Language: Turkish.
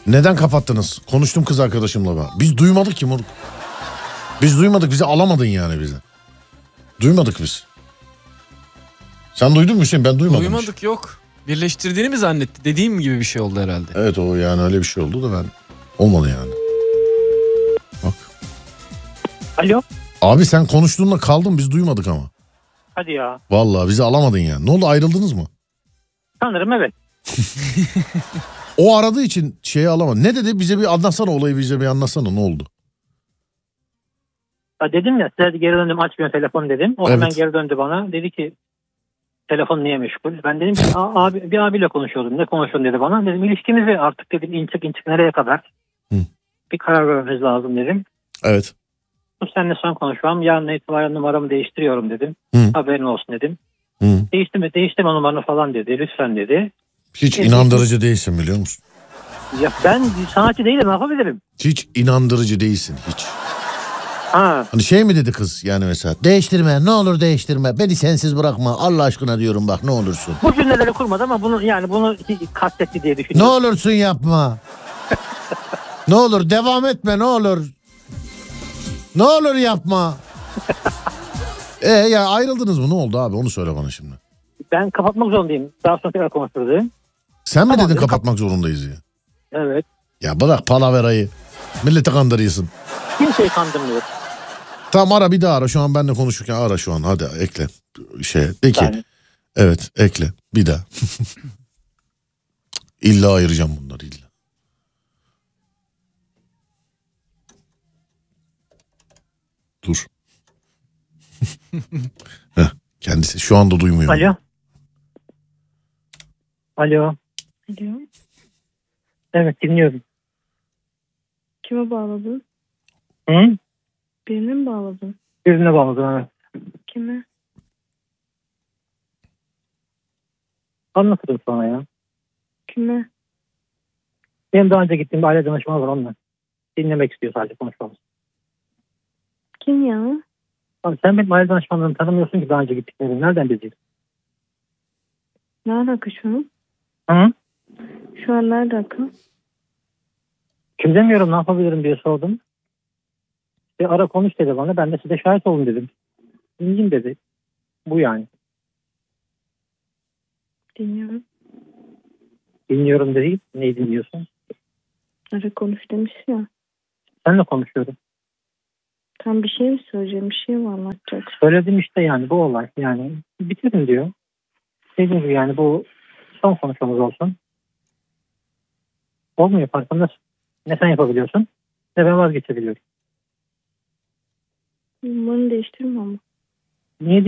Neden kapattınız? Konuştum kız arkadaşımla ben. Biz duymadık ki moruk. Biz duymadık, bizi alamadın yani bizi. Duymadık biz. Sen duydun mu Hüseyin? Ben duymadım. Duymadık hiç. Yok. Birleştirdiğini mi zannetti? Dediğim gibi bir şey oldu herhalde. Evet, o yani öyle bir şey oldu da ben olmadı yani. Bak. Alo. Abi sen konuştuğunda kaldın, biz duymadık ama. Hadi ya. Vallahi bizi alamadın yani. Ne oldu, ayrıldınız mı? Sanırım evet. O aradığı için şeyi alamadı. Ne dedi, bize bir anlatsana, olayı bize bir anlatsana, ne oldu? Ya dedim ya size geri döndüm, açmıyor telefon dedim. O hemen geri döndü bana. Dedi ki telefon niye meşgul? Ben dedim ki bir abiyle konuşuyordum. Ne konuşuyorsun dedi bana. Dedim ilişkimizi artık dedim inçik nereye kadar? Bir karar vermemiz lazım dedim. Evet. Seninle son konuşmam. Yarın itibaren numaramı değiştiriyorum dedim. Haberin olsun dedim. Değiştirme numaranı falan dedi. Lütfen dedi. Hiç inandırıcı değilsin, biliyor musun? Ya ben sanatçı değilim, ne yapabilirim? Hiç inandırıcı değilsin hiç. Ha. Hani şey mi dedi kız yani mesela? Değiştirme, ne olur değiştirme. Beni sensiz bırakma Allah aşkına diyorum, bak ne olursun. Bu cümleleri kurmadı ama bunu kastetti diye Ne düşünüyorum. olursun yapma. Ne olur devam etme, ne olur. Ne olur yapma. Ya ayrıldınız mı, ne oldu abi, onu söyle bana şimdi. Ben kapatmak zorundayım. Daha sonra tekrar konuşuruz. Sen mi dedin kapatmak zorundayız ya? Evet. Ya bırak palaverayı. Milleti kandırıyorsun. Kimseyi kandırmıyor. Tamam, ara bir daha ara, şu an benimle konuşurken ara şu an, hadi ekle. De ki yani. Evet, ekle bir daha. İlla ayıracağım bunları illa. Dur. Kendisi şu anda duymuyor. Alo. Alo. Alo. Evet, dinliyorum. Kime bağladın? Hı? Birine mi bağladın? Birine bağladım, evet. Kime? Anlatırım sonra ya. Kime? Benim daha önce gittiğim bir aile danışmanı var, onunla. Dinlemek istiyor sadece konuşmamız. Kim ya? Abi sen benim aile danışmanlarını tanımıyorsun ki, daha önce gittiklerini. Nereden bileceksin? Ne alaka şu an? Hı? Şu an ne alaka? Kim demiyorum, ne yapabilirim diye sordum. İşte ara konuş dedi bana. Ben de size şahit olun dedim. İyiyim dedi. Bu yani. Dinliyorum. Dinliyorum dedi. Neyi dinliyorsun? Ara konuş demiş ya. Seninle konuşuyorum. Tam bir şey mi söyleyeceğim? Bir şey mi anlatacak? Söyledim işte, yani bu olay. Yani bitirin diyor. Dediğim gibi yani bu son konuşmamız olsun. Olmuyor, farkındasın. Ne sen yapabiliyorsun ne ben vazgeçebiliyorum. Numaranı değiştirme ama. Niye